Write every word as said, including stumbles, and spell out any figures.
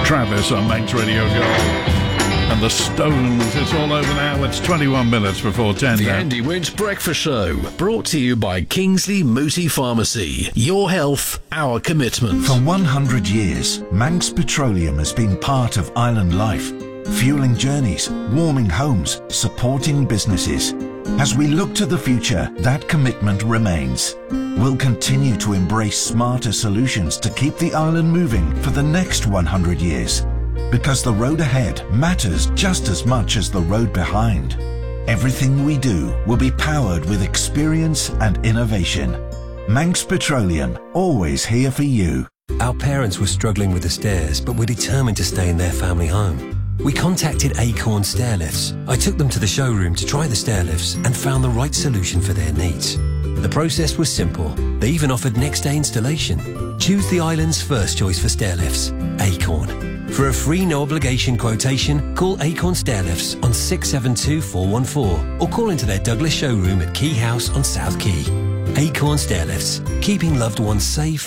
Travis on Manx Radio Gold. And the Stones, it's all over now. It's twenty-one minutes before ten. The now. Andy Winch Breakfast Show, brought to you by Kingsley Mooti Pharmacy. Your health, our commitment. For one hundred years, Manx Petroleum has been part of island life, fueling journeys, warming homes, supporting businesses. As we look to the future, that commitment remains. We'll continue to embrace smarter solutions to keep the island moving for the next one hundred years. Because the road ahead matters just as much as the road behind. Everything we do will be powered with experience and innovation. Manx Petroleum, always here for you. Our parents were struggling with the stairs, but were determined to stay in their family home. We contacted Acorn Stairlifts. I took them to the showroom to try the stairlifts and found the right solution for their needs. The process was simple. They even offered next day installation. Choose the island's first choice for stairlifts, Acorn. For a free no obligation quotation, call Acorn Stairlifts on six seven two four one four or call into their Douglas showroom at Key House on South Quay. Acorn Stairlifts, keeping loved ones safe